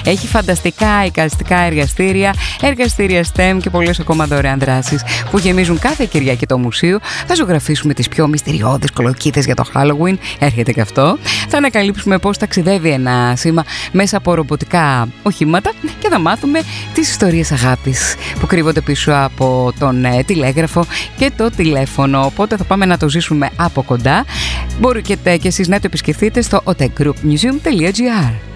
Έχει φανταστικά εικαστικά εργαστήρια, εργαστήρια STEM και πολλές ακόμα δωρεάν δράσεις που γεμίζουν κάθε Κυριακή το μουσείο. Θα ζωγραφίσουμε τις πιο μυστηριώδεις κολοκύθες για το Halloween. Έρχεται και αυτό. Θα ανακαλύψουμε πώς ταξιδεύει ένα σήμα μέσα από ρομποτικά οχήματα και θα μάθουμε τις ιστορίες αγάπης που κρύβονται πίσω από τον τηλέγραφο και το τηλέφωνο. Οπότε θα πάμε να το ζήσουμε από κοντά. Μπορείτε και εσείς να το επισκεφτείτε στο otekgroupmuseum.gr.